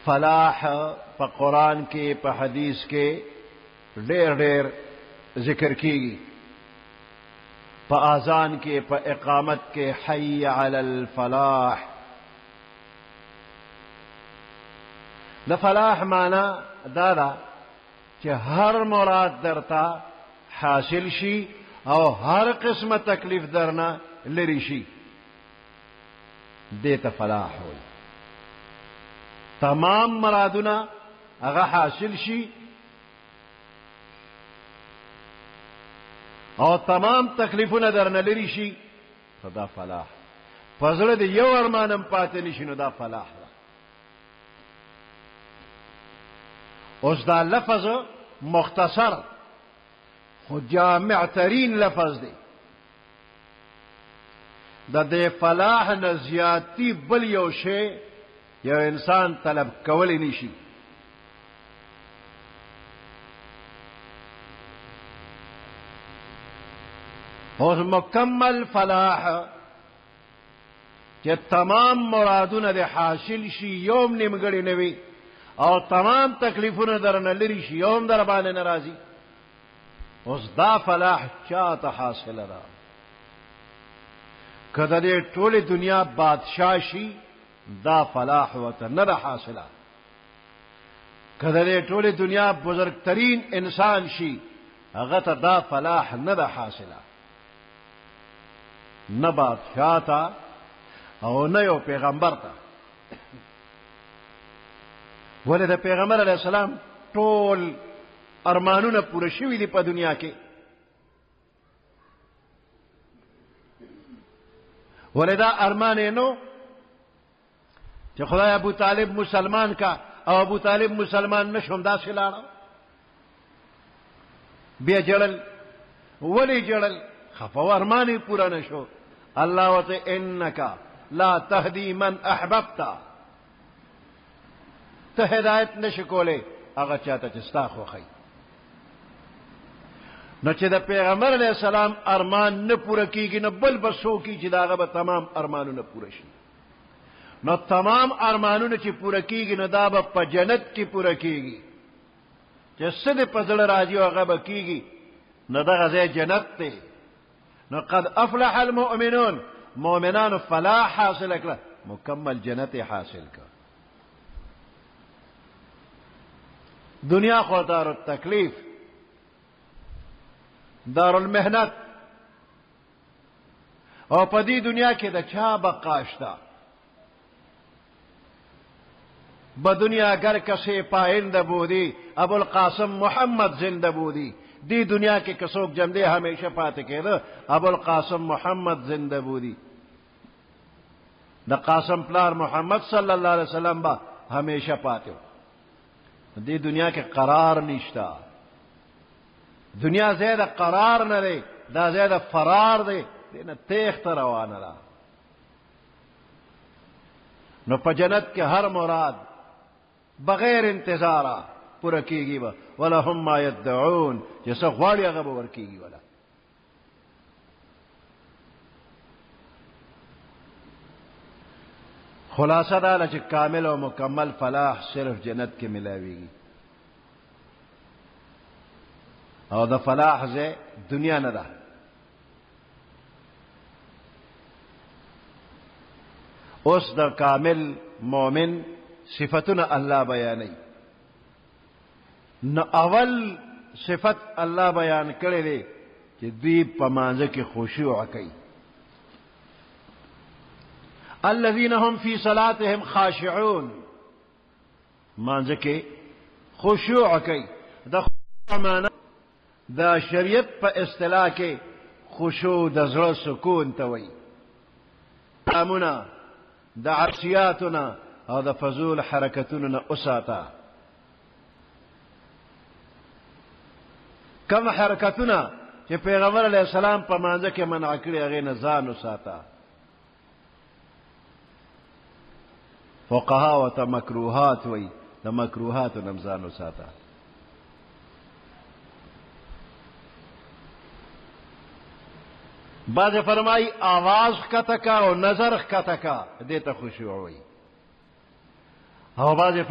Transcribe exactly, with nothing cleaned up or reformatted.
فلاح په قرآن کې په حدیث کې ډېر ډېر ذکر کیږي. په اذان کې په اقامت کې حي علی الفلاح. د فلاح معنا دا ده چې هر مراد درته حاصل شي او هر قسمه تکلیف درنه لري شي، دیتا فلاح وي. تمام مرادونه هغه حاصل شي او تمام تکلیفونه درنه لري شي، دا فلاح. فزړه د یو ارمانم پاتې نشي، نو دا فلاح ده. اوس دا لفظ مختصر خو جامع ترین لفظ دی. د دې فلاح نه زیاتی بل یو شی یو انسان طلب کولی نشي. اوس مکمل فلاح چې تمام مرادونه د حاصل شي، یوم نیمګړی نه وي او تمام تکلیفونه درنه لري شي، یوم در باندې ناراضي. اوس دا فلاح چاته حاصله ده؟ که د دې ټولې دنیا بادشاه شي، دا فلاح ورته نه ده حاصله. که د دې ټولې دنیا بزرګترین انسان شي، هغه ته دا فلاح نه ده حاصله. نه بادشاه ته او نه یو پیغمبر ته. ولې د پیغمبر علیه السلام ټول ارمانونه پوره شوي دي په دنیا کې. ولې دا ارمان یې نو چې خدای ابو طالب مسلمان کا او ابو طالب مسلمان نشوم، داسې لاړه بیا جړل. ولې جړل؟ خفه ارمان یې پوره نشو. الله وته انک لا تهدی من احببت، ته هدایت نشې کولی هغه چاته چې ستا خوښوي. نو چې د پیغمبر علیه السلام ارمان نه پوره کیږي، نو بل به څوک چې د هغه به تمام ارمانونه پوره شي. نو تمام ارمانونه چې پوره کیږي، نو دا به په جنت کې پوره کیږي. چې څه دې په زړه راځي هغه به کیږي، نو دغه ځای جنت دی. نو قد افلح المؤمنون، مؤمنانو فلاح حاصل کړه، مکمل جنت حاصل کړه. دنیا خو دار التکلیف، دار المحنت، او په دې دنیا کې د چا بقا شته؟ به دنیا گر کسی پاینده بودی ابو القاسم محمد زنده بودی. دی دنیا کې کڅوک جمدی همیشه پاتې کېده، ابو القاسم محمد زنده بودی. د قاسم پلار محمد صلی الله علیه وسلم با همیشه پاتې. دی دنیا کې قرار نشته. دنیا زیاده قرار نه دی، دا زیاده فرار دی، دینه تیخت روانه ده. نو په جنت کې هر مراد بغیر انتظاره پوره کیږي به. ولهم ما یدعون، چې څه غواړي هغه به ورکیږي. ولا خلاصه دا چې کامل او مکمل فلاح صرف جنت کې ملاويږي. او د فلاح ځای دنیا نه ده. اوس د کامل مؤمن صفتونه الله بیانوي. نو اول صفت الله بیان کړی دی چې دوی په مانځه کې خشوع کوي. الذين هم في صلاتهم خاشعون، مانځه کې خشوع کوي. د خشوع معنا د شریعت په اصطلاح کې خشوع د زړه سکون ته وایي. امونه د عصیاتنا او د فضول حرکتونو نه اوساته. کم حرکتونه چې پیغمبر علیه السلام په مانځه کې منع کړي، هغې نه ځان وساته. فقها ورته مکروهات وایي، د مکروهاتو نه ځان وساته. بعض فرمائی آواز ښکته کا او نظر ښکته کا، دې ته خشوع وایي. او بعض